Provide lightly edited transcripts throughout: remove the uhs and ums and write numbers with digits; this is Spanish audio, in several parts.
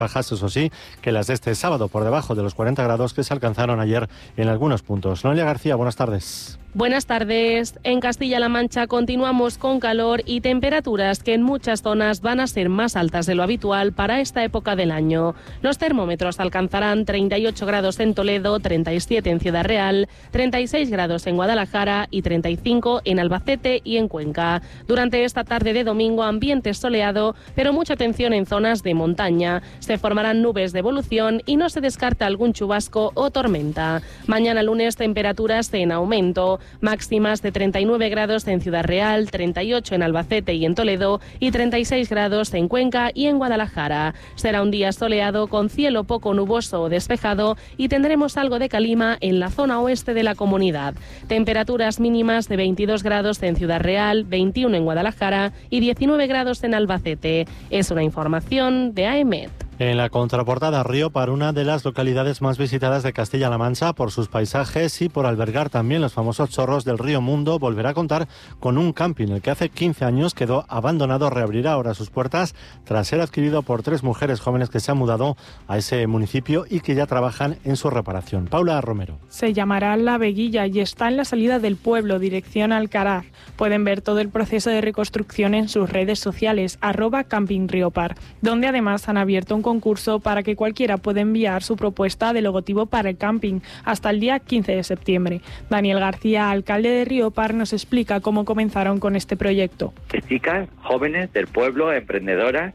bajas, eso sí, que las de este sábado, por debajo de los 40 grados que se alcanzaron ayer en algunos puntos. Noelia García, buenas tardes. Buenas tardes. En Castilla-La Mancha continuamos con calor y temperaturas que en muchas zonas van a ser más altas de lo habitual para esta época del año. Los termómetros alcanzarán 38 grados en Toledo, 37 en Ciudad Real, 36 grados en Guadalajara y 35 en Albacete y en Cuenca. Durante esta tarde de domingo, ambiente soleado, pero mucha atención en zonas de montaña. Se formarán nubes de evolución y no se descarta algún chubasco o tormenta. Mañana lunes, temperaturas en aumento. Máximas de 39 grados en Ciudad Real, 38 en Albacete y en Toledo y 36 grados en Cuenca y en Guadalajara. Será un día soleado con cielo poco nuboso o despejado y tendremos algo de calima en la zona oeste de la comunidad. Temperaturas mínimas de 22 grados en Ciudad Real, 21 en Guadalajara y 19 grados en Albacete. Es una información de AEMET. En la contraportada, Riópar, una de las localidades más visitadas de Castilla-La Mancha por sus paisajes y por albergar también los famosos chorros del río Mundo, volverá a contar con un camping. El que hace 15 años quedó abandonado reabrirá ahora sus puertas tras ser adquirido por 3 mujeres jóvenes que se han mudado a ese municipio y que ya trabajan en su reparación. Paula Romero. Se llamará La Veguilla y está en la salida del pueblo, dirección Alcaraz. Pueden ver todo el proceso de reconstrucción en sus redes sociales, @campingriopar, donde además han abierto un concurso para que cualquiera pueda enviar su propuesta de logotipo para el camping hasta el día 15 de septiembre. Daniel García, alcalde de Riópar, nos explica cómo comenzaron con este proyecto. Chicas jóvenes del pueblo, emprendedoras,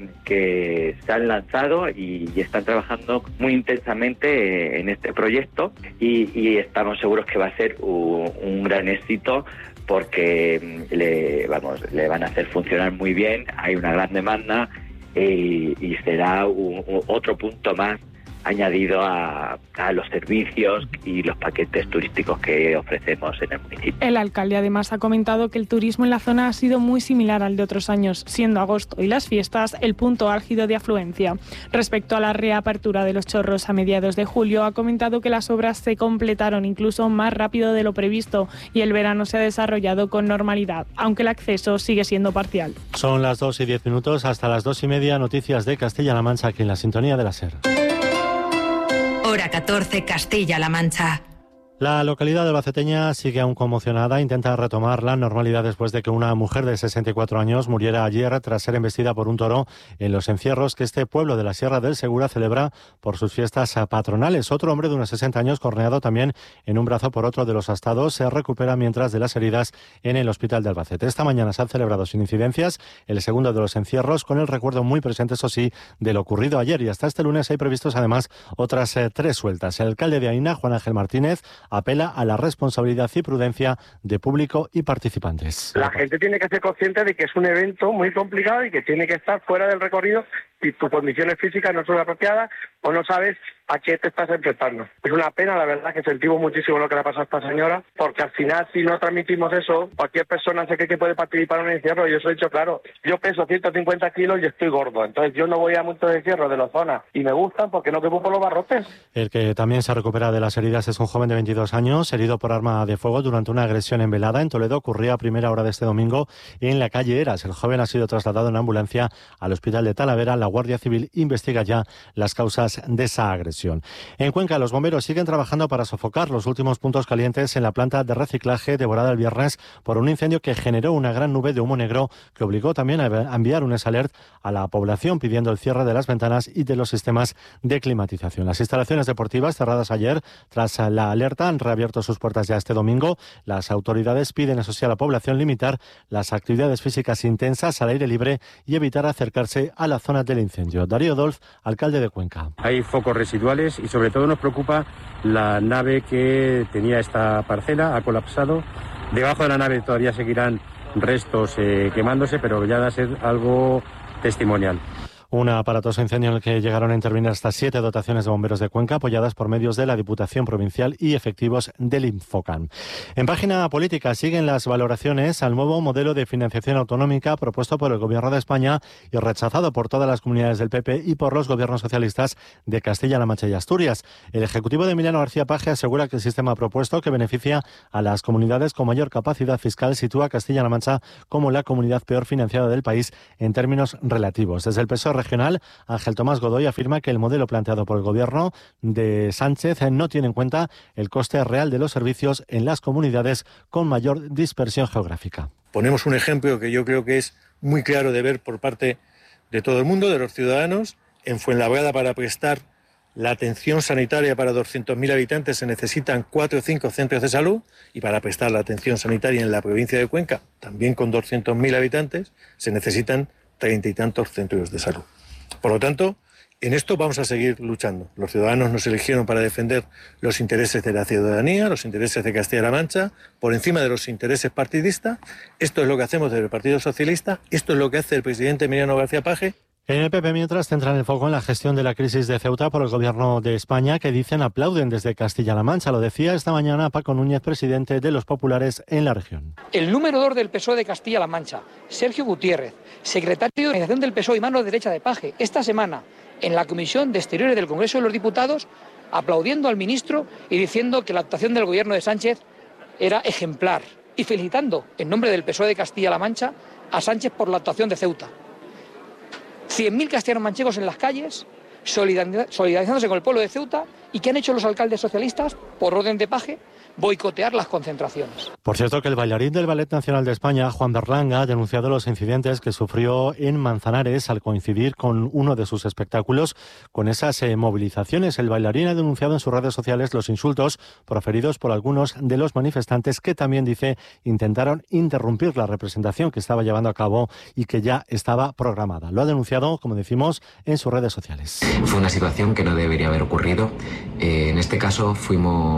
que se han lanzado y están trabajando muy intensamente en este proyecto y estamos seguros que va a ser un gran éxito porque le van a hacer funcionar muy bien, hay una gran demanda y será otro punto más añadido a los servicios y los paquetes turísticos que ofrecemos en el municipio. El alcalde además ha comentado que el turismo en la zona ha sido muy similar al de otros años, siendo agosto y las fiestas el punto álgido de afluencia. Respecto a la reapertura de los chorros a mediados de julio, ha comentado que las obras se completaron incluso más rápido de lo previsto y el verano se ha desarrollado con normalidad, aunque el acceso sigue siendo parcial. Son las 2:10, hasta las 2:30, noticias de Castilla-La Mancha aquí en la sintonía de la SER. Hora 14, Castilla-La Mancha. La localidad de albaceteña sigue aún conmocionada, intenta retomar la normalidad después de que una mujer de 64 años muriera ayer tras ser embestida por un toro en los encierros que este pueblo de la Sierra del Segura celebra por sus fiestas patronales. Otro hombre de unos 60 años, corneado también en un brazo por otro de los astados, se recupera mientras de las heridas en el hospital de Albacete. Esta mañana se han celebrado sin incidencias el segundo de los encierros, con el recuerdo muy presente, eso sí, de lo ocurrido ayer. Y hasta este lunes hay previstos además otras 3 sueltas. El alcalde de Aina, Juan Ángel Martínez, apela a la responsabilidad y prudencia de público y participantes. La gente tiene que ser consciente de que es un evento muy complicado y que tiene que estar fuera del recorrido si tus condiciones físicas no son apropiadas o no sabes a qué te estás enfrentando. Es una pena, la verdad, que sentimos muchísimo lo que le ha pasado a esta señora, porque al final, si no transmitimos eso, cualquier persona se cree que puede participar en un encierro. Y yo os he dicho, claro, yo peso 150 kilos y estoy gordo, entonces yo no voy a muchos encierros de la zona y me gustan porque no quemo por los barrotes. El que también se recupera de las heridas es un joven de 22 años, herido por arma de fuego durante una agresión en Velada, en Toledo. Ocurría a primera hora de este domingo en la calle Eras. El joven ha sido trasladado en ambulancia al hospital de Talavera. La Guardia Civil investiga ya las causas de esa agresión. En Cuenca, los bomberos siguen trabajando para sofocar los últimos puntos calientes en la planta de reciclaje devorada el viernes por un incendio que generó una gran nube de humo negro que obligó también a enviar un alert a la población pidiendo el cierre de las ventanas y de los sistemas de climatización. Las instalaciones deportivas cerradas ayer tras la alerta han reabierto sus puertas ya este domingo. Las autoridades piden, eso sí, a la población limitar las actividades físicas intensas al aire libre y evitar acercarse a la zona del incendio. Darío Dolz, alcalde de Cuenca. Hay focos residuales y sobre todo nos preocupa la nave que tenía esta parcela, ha colapsado. Debajo de la nave todavía seguirán restos quemándose, pero ya va a ser algo testimonial. Un aparatoso incendio en el que llegaron a intervenir hasta 7 dotaciones de bomberos de Cuenca, apoyadas por medios de la Diputación Provincial y efectivos del Infocan. En página política siguen las valoraciones al nuevo modelo de financiación autonómica propuesto por el Gobierno de España y rechazado por todas las comunidades del PP y por los gobiernos socialistas de Castilla-La Mancha y Asturias. El ejecutivo de Emiliano García Paje asegura que el sistema propuesto, que beneficia a las comunidades con mayor capacidad fiscal, sitúa a Castilla-La Mancha como la comunidad peor financiada del país en términos relativos. Desde el PSOE regional, Ángel Tomás Godoy, afirma que el modelo planteado por el gobierno de Sánchez no tiene en cuenta el coste real de los servicios en las comunidades con mayor dispersión geográfica. Ponemos un ejemplo que yo creo que es muy claro de ver por parte de todo el mundo, de los ciudadanos. En Fuenlabrada, para prestar la atención sanitaria para 200.000 habitantes se necesitan 4 o 5 centros de salud, y para prestar la atención sanitaria en la provincia de Cuenca, también con 200.000 habitantes, se necesitan 30 y tantos centros de salud. Por lo tanto, en esto vamos a seguir luchando. Los ciudadanos nos eligieron para defender los intereses de la ciudadanía, los intereses de Castilla-La Mancha, por encima de los intereses partidistas. Esto es lo que hacemos desde el Partido Socialista, esto es lo que hace el presidente Emiliano García Paje. En el PP, mientras, centran el foco en la gestión de la crisis de Ceuta por el Gobierno de España, que dicen aplauden desde Castilla-La Mancha. Lo decía esta mañana Paco Núñez, presidente de los populares en la región. El número 2 del PSOE de Castilla-La Mancha, Sergio Gutiérrez, secretario de organización del PSOE y mano derecha de Paje, esta semana en la Comisión de Exteriores del Congreso de los Diputados, aplaudiendo al ministro y diciendo que la actuación del Gobierno de Sánchez era ejemplar, y felicitando en nombre del PSOE de Castilla-La Mancha a Sánchez por la actuación de Ceuta. 100.000 castellanos manchegos en las calles, solidarizándose con el pueblo de Ceuta. ¿Y qué han hecho los alcaldes socialistas, por orden de Paje? Boicotear las concentraciones. Por cierto, que el bailarín del Ballet Nacional de España, Juan Berlanga, ha denunciado los incidentes que sufrió en Manzanares al coincidir con uno de sus espectáculos con esas movilizaciones. El bailarín ha denunciado en sus redes sociales los insultos proferidos por algunos de los manifestantes que también, dice, intentaron interrumpir la representación que estaba llevando a cabo y que ya estaba programada. Lo ha denunciado, como decimos, en sus redes sociales. Fue una situación que no debería haber ocurrido. En este caso fue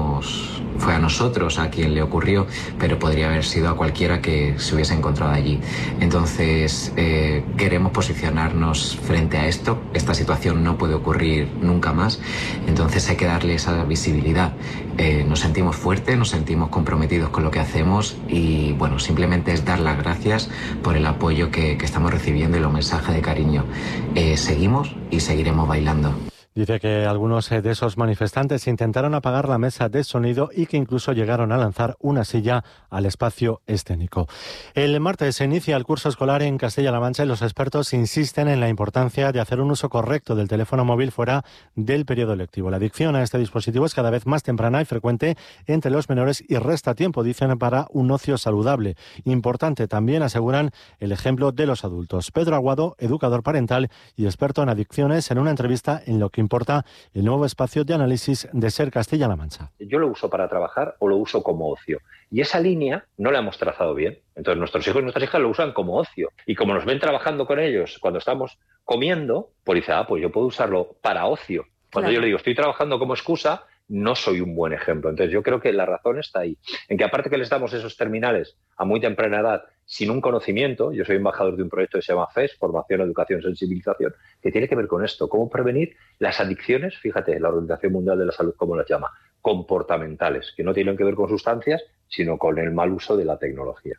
a nosotros a quien le ocurrió, pero podría haber sido a cualquiera que se hubiese encontrado allí. Entonces, queremos posicionarnos frente a esto. Esta situación no puede ocurrir nunca más, entonces hay que darle esa visibilidad. Nos sentimos fuertes, nos sentimos comprometidos con lo que hacemos y, bueno, simplemente es dar las gracias por el apoyo que estamos recibiendo y los mensajes de cariño. Seguimos y seguiremos bailando. Dice que algunos de esos manifestantes intentaron apagar la mesa de sonido y que incluso llegaron a lanzar una silla al espacio escénico. El martes se inicia el curso escolar en Castilla-La Mancha y los expertos insisten en la importancia de hacer un uso correcto del teléfono móvil fuera del periodo lectivo. La adicción a este dispositivo es cada vez más temprana y frecuente entre los menores y resta tiempo, dicen, para un ocio saludable. Importante también, aseguran, el ejemplo de los adultos. Pedro Aguado, educador parental y experto en adicciones, en una entrevista en Lo que importa, el nuevo espacio de análisis de SER Castilla-La Mancha. Yo lo uso para trabajar o lo uso como ocio. Y esa línea no la hemos trazado bien. Entonces nuestros hijos y nuestras hijas lo usan como ocio. Y como nos ven trabajando con ellos cuando estamos comiendo, pues dice, pues yo puedo usarlo para ocio. Cuando yo le digo, estoy trabajando como excusa, no soy un buen ejemplo. Entonces yo creo que la razón está ahí. En que aparte que les damos esos terminales a muy temprana edad, sin un conocimiento, yo soy embajador de un proyecto que se llama FES, Formación, Educación, Sensibilización, que tiene que ver con esto, cómo prevenir las adicciones, fíjate, la Organización Mundial de la Salud cómo las llama, comportamentales, que no tienen que ver con sustancias, sino con el mal uso de la tecnología.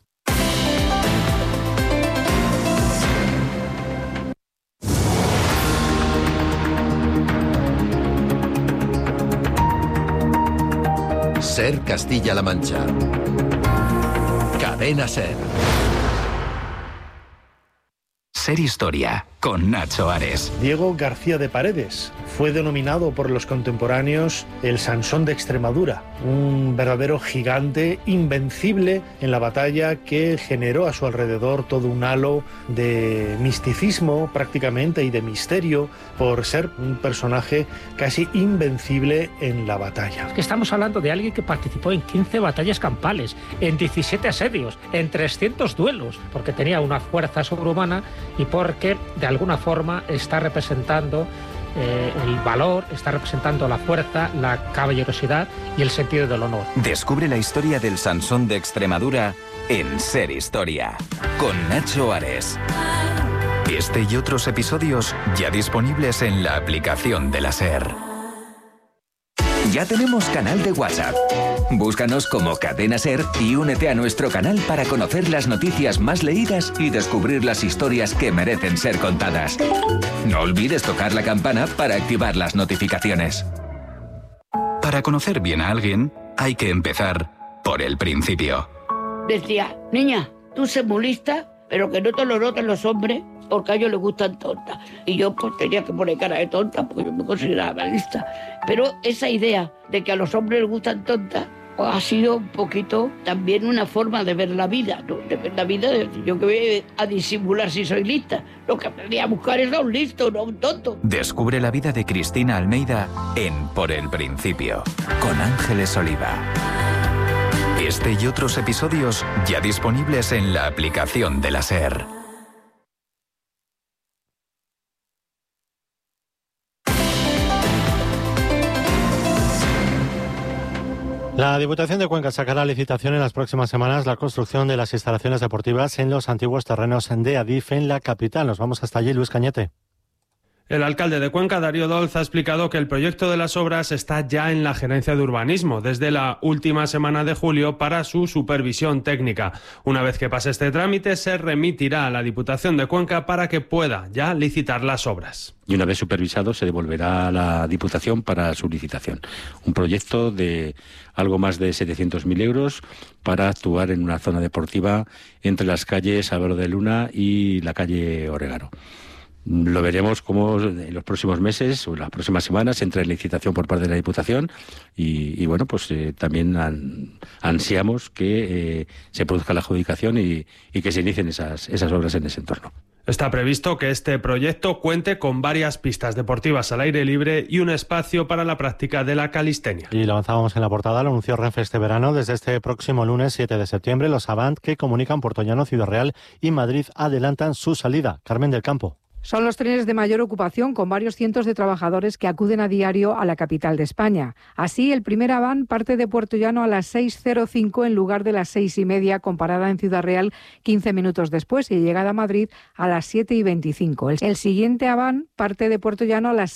SER Castilla-La Mancha. Cadena SER. SER Historia, con Nacho Ares. Diego García de Paredes fue denominado por los contemporáneos el Sansón de Extremadura, un verdadero gigante invencible en la batalla que generó a su alrededor todo un halo de misticismo prácticamente y de misterio por ser un personaje casi invencible en la batalla. Estamos hablando de alguien que participó en 15 batallas campales, en 17 asedios, en 300 duelos, porque tenía una fuerza sobrehumana y porque de alguna forma está representando el valor, está representando la fuerza, la caballerosidad y el sentido del honor. Descubre la historia del Sansón de Extremadura en SER Historia, con Nacho Ares. Este y otros episodios ya disponibles en la aplicación de la SER. Ya tenemos canal de WhatsApp. Búscanos como Cadena SER y únete a nuestro canal para conocer las noticias más leídas y descubrir las historias que merecen ser contadas. No olvides tocar la campana para activar las notificaciones. Para conocer bien a alguien, hay que empezar por el principio. Decía, niña, tú sé muy lista, pero que no te lo noten los hombres, porque a ellos les gustan tontas. Y yo pues tenía que poner cara de tonta, porque yo me consideraba lista. Pero esa idea de que a los hombres les gustan tontas, pues ha sido un poquito también una forma de ver la vida, ¿no? De ver la vida, yo que voy a disimular si soy lista. Lo que aprendí a buscar es a un listo, no a un tonto. Descubre la vida de Cristina Almeida en Por el Principio, con Ángeles Oliva. Este y otros episodios ya disponibles en la aplicación de la SER. La Diputación de Cuenca sacará a licitación en las próximas semanas la construcción de las instalaciones deportivas en los antiguos terrenos de Adif en la capital. Nos vamos hasta allí, Luis Cañete. El alcalde de Cuenca, Darío Dolz, ha explicado que el proyecto de las obras está ya en la Gerencia de Urbanismo desde la última semana de julio para su supervisión técnica. Una vez que pase este trámite, se remitirá a la Diputación de Cuenca para que pueda ya licitar las obras. Y una vez supervisado, se devolverá a la Diputación para su licitación. Un proyecto de algo más de 700.000 euros para actuar en una zona deportiva entre las calles Álvaro de Luna y la calle Oregaro. Lo veremos como en los próximos meses o en las próximas semanas entra en licitación por parte de la Diputación y bueno, pues también ansiamos que se produzca la adjudicación y que se inicien esas obras en ese entorno. Está previsto que este proyecto cuente con varias pistas deportivas al aire libre y un espacio para la práctica de la calistenia. Y lo avanzábamos en la portada, lo anunció Renfe este verano. Desde este próximo lunes 7 de septiembre, los Avant que comunican Puerto Llano, Ciudad Real y Madrid adelantan su salida. Carmen del Campo. Son los trenes de mayor ocupación, con varios cientos de trabajadores que acuden a diario a la capital de España. Así, el primer Avant parte de Puerto Llano a las 6:05 en lugar de las 6:30, con parada en Ciudad Real 15 minutos después y llegada a Madrid a las 7:25. El siguiente Avant parte de Puerto Llano a las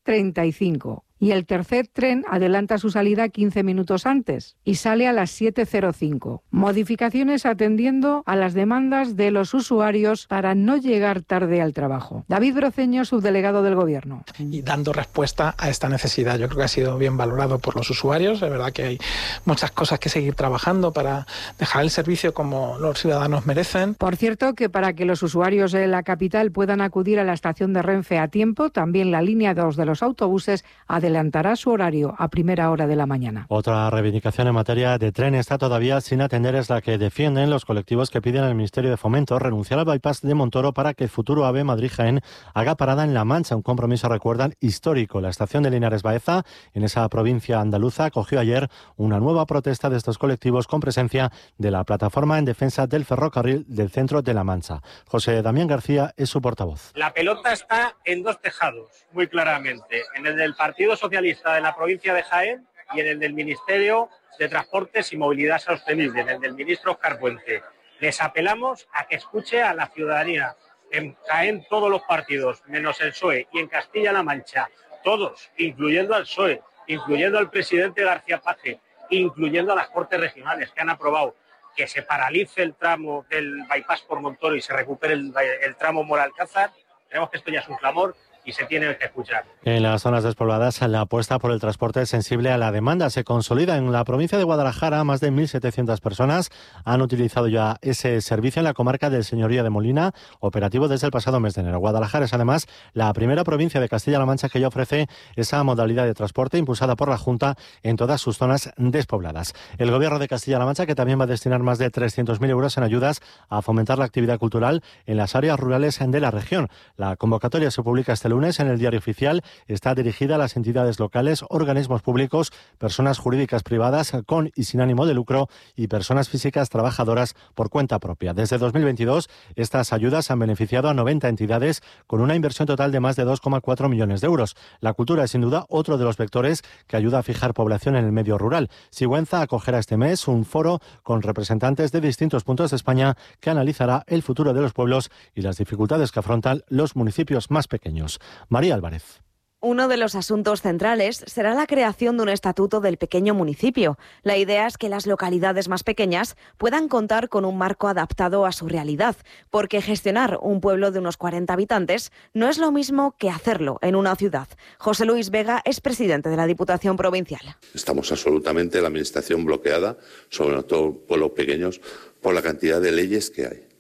6:35. Y el tercer tren adelanta su salida 15 minutos antes y sale a las 7:05. Modificaciones atendiendo a las demandas de los usuarios para no llegar tarde al trabajo. David Broceño, subdelegado del Gobierno. Y dando respuesta a esta necesidad. Yo creo que ha sido bien valorado por los usuarios. Es verdad que hay muchas cosas que seguir trabajando para dejar el servicio como los ciudadanos merecen. Por cierto, que para que los usuarios de la capital puedan acudir a la estación de Renfe a tiempo, también la línea 2 de los autobuses adelantará su horario a primera hora de la mañana. Otra reivindicación en materia de tren está todavía sin atender, es la que defienden los colectivos que piden al Ministerio de Fomento renunciar al bypass de Montoro para que el futuro AVE Madrid-Jaén haga parada en La Mancha, un compromiso, recuerdan, histórico. La estación de Linares Baeza, en esa provincia andaluza, acogió ayer una nueva protesta de estos colectivos con presencia de la plataforma en defensa del ferrocarril del centro de La Mancha. José Damián García es su portavoz. La pelota está en dos tejados, muy claramente, en el del Partido Socialista de la provincia de Jaén y en el del Ministerio de Transportes y Movilidad Sostenible, en el del ministro Óscar Puente. Les apelamos a que escuche a la ciudadanía. En Jaén todos los partidos, menos el PSOE, y en Castilla-La Mancha todos, incluyendo al PSOE, incluyendo al presidente García Paje, incluyendo a las Cortes Regionales, que han aprobado que se paralice el tramo del bypass por Montoro y se recupere el tramo Moralcázar. Creemos que esto ya es un clamor y se tiene que escuchar. En las zonas despobladas, la apuesta por el transporte sensible a la demanda se consolida. En la provincia de Guadalajara, más de 1.700 personas han utilizado ya ese servicio en la comarca del Señorío de Molina, operativo desde el pasado mes de enero. Guadalajara es además la primera provincia de Castilla-La Mancha que ya ofrece esa modalidad de transporte impulsada por la Junta en todas sus zonas despobladas. El Gobierno de Castilla-La Mancha, que también va a destinar más de 300.000 euros en ayudas a fomentar la actividad cultural en las áreas rurales de la región. La convocatoria se publica este lunes en el Diario Oficial. Está dirigida a las entidades locales, organismos públicos, personas jurídicas privadas con y sin ánimo de lucro y personas físicas trabajadoras por cuenta propia. Desde 2022, estas ayudas han beneficiado a 90 entidades con una inversión total de más de 2,4 millones de euros. La cultura es sin duda otro de los vectores que ayuda a fijar población en el medio rural. Sigüenza acogerá este mes un foro con representantes de distintos puntos de España que analizará el futuro de los pueblos y las dificultades que afrontan los municipios más pequeños. María Álvarez. Uno de los asuntos centrales será la creación de un estatuto del pequeño municipio. La idea es que las localidades más pequeñas puedan contar con un marco adaptado a su realidad, porque gestionar un pueblo de unos 40 habitantes no es lo mismo que hacerlo en una ciudad. José Luis Vega es presidente de la Diputación Provincial. Estamos absolutamente la administración bloqueada, sobre todo por los pequeños, por la cantidad de leyes que hay.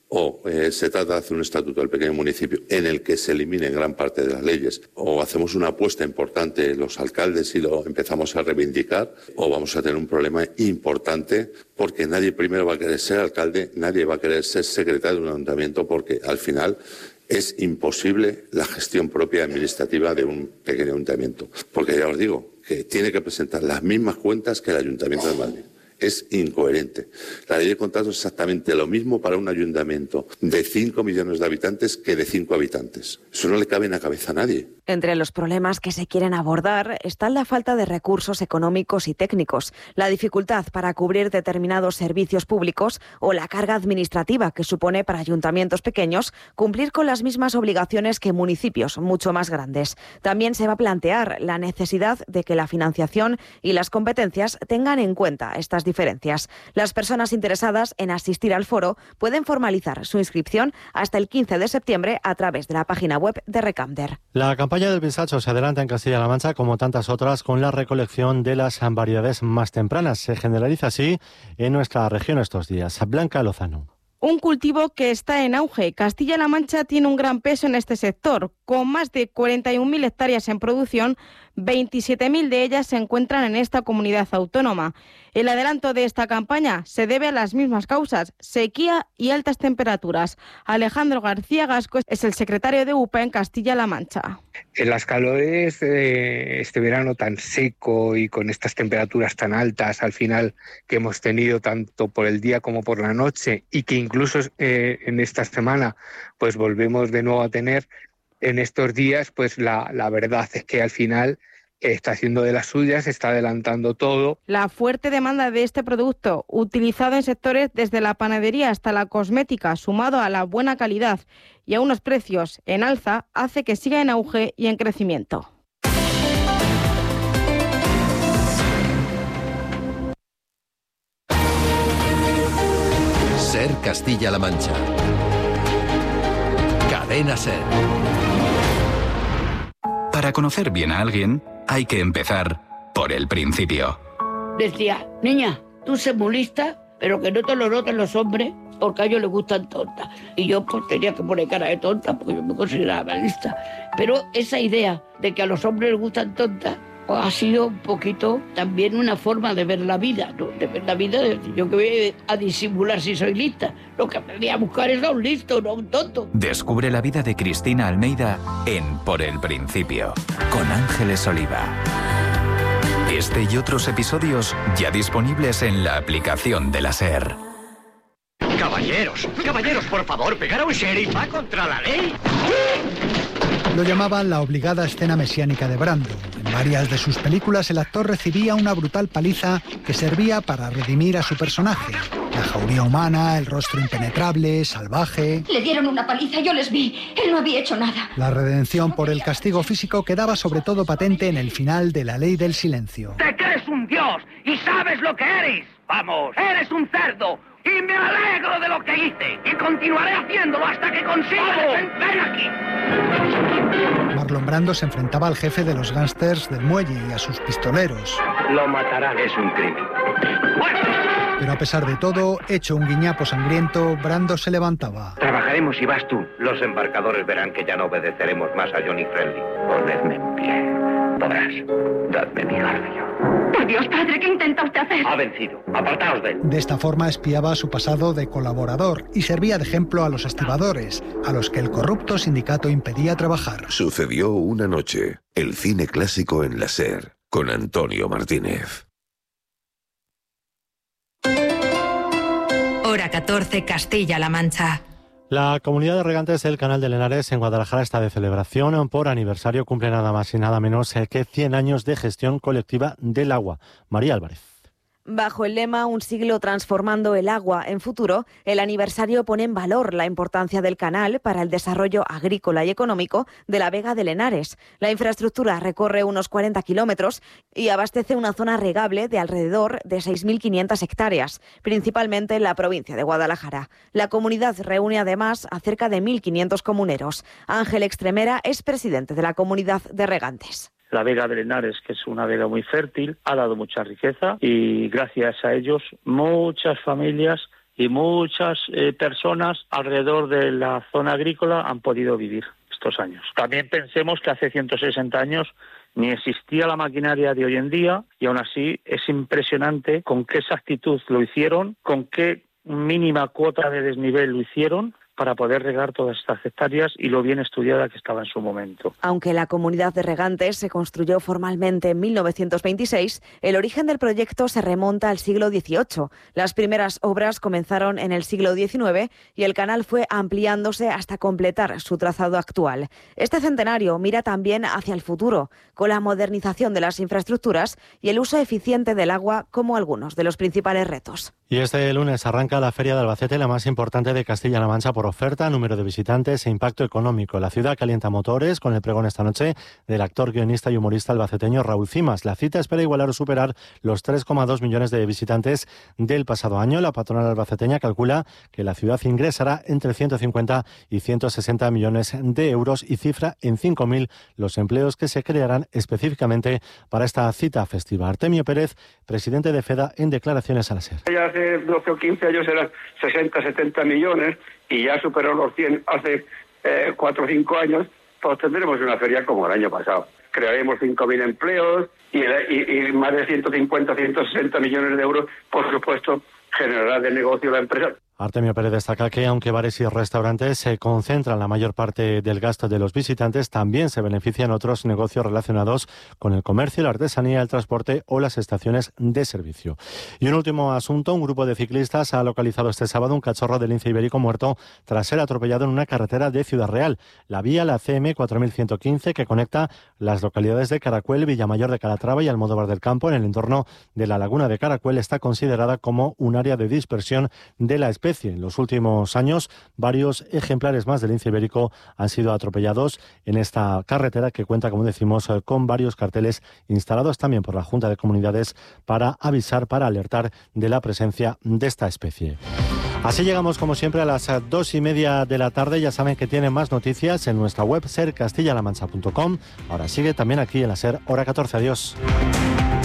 o se trata de hacer un estatuto del pequeño municipio en el que se eliminen gran parte de las leyes, o hacemos una apuesta importante los alcaldes y lo empezamos a reivindicar, o vamos a tener un problema importante porque nadie primero va a querer ser alcalde, nadie va a querer ser secretario de un ayuntamiento, porque al final es imposible la gestión propia administrativa de un pequeño ayuntamiento, porque ya os digo que tiene que presentar las mismas cuentas que el Ayuntamiento de Madrid. Es incoherente. La ley de contratos es exactamente lo mismo para un ayuntamiento de 5 millones de habitantes que de 5 habitantes. Eso no le cabe en la cabeza a nadie. Entre los problemas que se quieren abordar están la falta de recursos económicos y técnicos, la dificultad para cubrir determinados servicios públicos o la carga administrativa que supone para ayuntamientos pequeños cumplir con las mismas obligaciones que municipios mucho más grandes. También se va a plantear la necesidad de que la financiación y las competencias tengan en cuenta estas diferencias. Las personas interesadas en asistir al foro pueden formalizar su inscripción hasta el 15 de septiembre a través de la página web de Recamder. La campaña del pistacho se adelanta en Castilla-La Mancha, como tantas otras, con la recolección de las variedades más tempranas. Se generaliza así en nuestra región estos días. Blanca Lozano. Un cultivo que está en auge. Castilla-La Mancha tiene un gran peso en este sector. Con más de 41.000 hectáreas en producción, 27.000 de ellas se encuentran en esta comunidad autónoma. El adelanto de esta campaña se debe a las mismas causas, sequía y altas temperaturas. Alejandro García Gasco es el secretario de UPA en Castilla-La Mancha. En las calores de este verano tan seco y con estas temperaturas tan altas al final que hemos tenido tanto por el día como por la noche, y que incluso en esta semana pues volvemos de nuevo a tener en estos días, pues la verdad es que al final está haciendo de las suyas, está adelantando todo. La fuerte demanda de este producto, utilizado en sectores desde la panadería hasta la cosmética, sumado a la buena calidad y a unos precios en alza, hace que siga en auge y en crecimiento. Ser Castilla-La Mancha. Cadena Ser. Para conocer bien a alguien, hay que empezar por el principio. Decía, niña, tú sé muy lista, pero que no te lo noten los hombres, porque a ellos les gustan tontas. Y yo pues tenía que poner cara de tonta, porque yo me consideraba lista. Pero esa idea de que a los hombres les gustan tontas, pues ha sido un poquito también una forma de ver la vida, ¿no? De ver la vida, de yo que voy a disimular si soy lista. Lo que aprendí a buscar es a un listo, no a un tonto. Descubre la vida de Cristina Almeida en Por el Principio, con Ángeles Oliva. Este y otros episodios ya disponibles en la aplicación de la SER. Caballeros, por favor, pegar a un sheriff va contra la ley. Lo llamaban la obligada escena mesiánica de Brando. En varias de sus películas el actor recibía una brutal paliza que servía para redimir a su personaje. La jauría humana, el rostro impenetrable, salvaje. Le dieron una paliza, yo les vi. Él no había hecho nada. La redención por el castigo físico quedaba sobre todo patente en el final de La Ley del Silencio. Te crees un dios y sabes lo que eres. Vamos, eres un cerdo. Y me alegro de lo que hice. Y continuaré haciéndolo hasta que consiga defender aquí. Marlon Brando se enfrentaba al jefe de los gángsters del muelle y a sus pistoleros. Lo matarán, es un crimen. Pero a pesar de todo, hecho un guiñapo sangriento, Brando se levantaba. Trabajaremos y vas tú. Los embarcadores verán que ya no obedeceremos más a Johnny Friendly. Ponedme en pie. Podrás. Dadme mi garfio. Por Dios, padre, ¿qué intenta usted hacer? Ha vencido. Apartaos de él. De esta forma espiaba su pasado de colaborador y servía de ejemplo a los estibadores, a los que el corrupto sindicato impedía trabajar. Sucedió una noche. El cine clásico en la SER, con Antonio Martínez. Hora 14, Castilla-La Mancha. La comunidad de regantes del Canal de Henares en Guadalajara está de celebración. Por aniversario cumple nada más y nada menos que 100 años de gestión colectiva del agua. María Álvarez. Bajo el lema Un siglo transformando el agua en futuro, el aniversario pone en valor la importancia del canal para el desarrollo agrícola y económico de la Vega del Henares. La infraestructura recorre unos 40 kilómetros y abastece una zona regable de alrededor de 6.500 hectáreas, principalmente en la provincia de Guadalajara. La comunidad reúne además a cerca de 1.500 comuneros. Ángel Extremera es presidente de la comunidad de regantes. La Vega del Henares, que es una vega muy fértil, ha dado mucha riqueza y gracias a ellos muchas familias y muchas personas alrededor de la zona agrícola han podido vivir estos años. También pensemos que hace 160 años ni existía la maquinaria de hoy en día y aún así es impresionante con qué exactitud lo hicieron, con qué mínima cuota de desnivel lo hicieron para poder regar todas estas hectáreas y lo bien estudiada que estaba en su momento. Aunque la comunidad de regantes se construyó formalmente en 1926, el origen del proyecto se remonta al siglo XVIII. Las primeras obras comenzaron en el siglo XIX y el canal fue ampliándose hasta completar su trazado actual. Este centenario mira también hacia el futuro, con la modernización de las infraestructuras y el uso eficiente del agua como algunos de los principales retos. Y este lunes arranca la Feria de Albacete, la más importante de Castilla-La Mancha por oferta, número de visitantes e impacto económico. La ciudad calienta motores con el pregón esta noche del actor, guionista y humorista albaceteño Raúl Cimas. La cita espera igualar o superar los 3,2 millones de visitantes del pasado año. La patronal albaceteña calcula que la ciudad ingresará entre 150 y 160 millones de euros y cifra en 5.000 los empleos que se crearán específicamente para esta cita festiva. Artemio Pérez, presidente de FEDA, en declaraciones a la SER. Ya hace 12 o 15 años eran 60, 70 millones y ya superó los 100 hace 4 o 5 años, pues tendremos una feria como el año pasado. Crearemos 5.000 empleos y más de 150, 160 millones de euros, por supuesto, generará de negocio la empresa. Artemio Pérez destaca que aunque bares y restaurantes se concentran la mayor parte del gasto de los visitantes, también se benefician otros negocios relacionados con el comercio, la artesanía, el transporte o las estaciones de servicio. Y un último asunto, un grupo de ciclistas ha localizado este sábado un cachorro de lince ibérico muerto tras ser atropellado en una carretera de Ciudad Real. La vía, la CM 4115, que conecta las localidades de Caracuel, Villamayor de Calatrava y Almodóvar del Campo en el entorno de la laguna de Caracuel, está considerada como un área de dispersión de la especie. En los últimos años, varios ejemplares más del lince ibérico han sido atropellados en esta carretera que cuenta, como decimos, con varios carteles instalados también por la Junta de Comunidades para avisar, para alertar de la presencia de esta especie. Así llegamos, como siempre, a las 2:30 de la tarde. Ya saben que tienen más noticias en nuestra web sercastillalamancha.com. Ahora sigue también aquí en la SER, hora 14. Adiós.